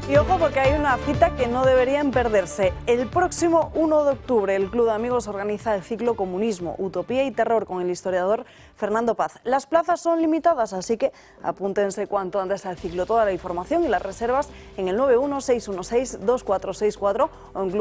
Y ojo, porque hay una cita que no deberían perderse. El próximo 1 de octubre el Club de Amigos organiza el ciclo Comunismo, Utopía y Terror con el historiador Fernando Paz. Las plazas son limitadas, así que apúntense cuanto antes al ciclo. Toda la información y las reservas en el 916162464 o en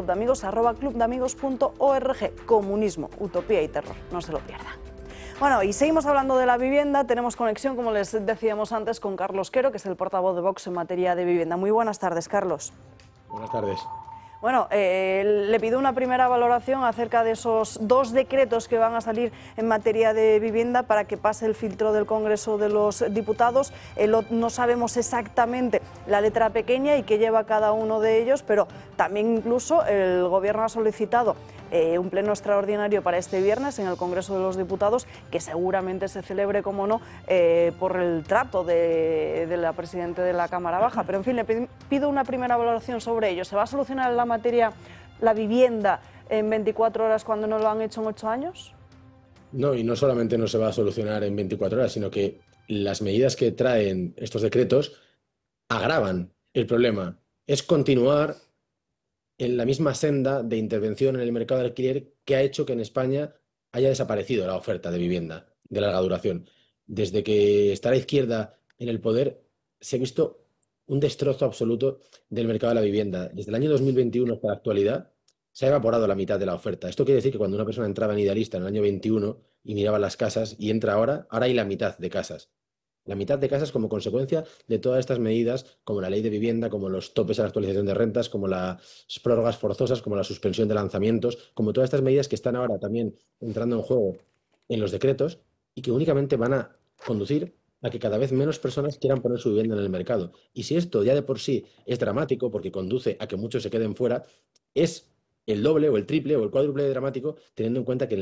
clubdeamigos@clubdeamigos.org. Comunismo, Utopía y Terror. No se lo pierdan. Bueno, y seguimos hablando de la vivienda. Tenemos conexión, como les decíamos antes, con Carlos Quero, que es el portavoz de Vox en materia de vivienda. Muy buenas tardes, Carlos. Buenas tardes. Bueno, le pido una primera valoración acerca de esos 2 decretos que van a salir en materia de vivienda para que pase el filtro del Congreso de los Diputados. No sabemos exactamente la letra pequeña y qué lleva cada uno de ellos, pero también incluso el Gobierno ha solicitado un pleno extraordinario para este viernes en el Congreso de los Diputados, que seguramente se celebre, como no, por el trato de la presidenta de la Cámara Baja. Pero, en fin, le pido una primera valoración sobre ello. ¿Se va a solucionar la materia, la vivienda, en 24 horas cuando no lo han hecho en 8 años? No, y no solamente no se va a solucionar en 24 horas, sino que las medidas que traen estos decretos agravan el problema. Es continuar en la misma senda de intervención en el mercado de alquiler que ha hecho que en España haya desaparecido la oferta de vivienda de larga duración. Desde que está la izquierda en el poder, se ha visto un destrozo absoluto del mercado de la vivienda. Desde el año 2021 hasta la actualidad, se ha evaporado la mitad de la oferta. Esto quiere decir que cuando una persona entraba en Idealista en el año 21 y miraba las casas y entra ahora hay la mitad de casas. La mitad de casas como consecuencia de todas estas medidas, como la ley de vivienda, como los topes a la actualización de rentas, como las prórrogas forzosas, como la suspensión de lanzamientos, como todas estas medidas que están ahora también entrando en juego en los decretos y que únicamente van a conducir a que cada vez menos personas quieran poner su vivienda en el mercado. Y si esto ya de por sí es dramático, porque conduce a que muchos se queden fuera, es el doble o el triple o el cuádruple de dramático, teniendo en cuenta que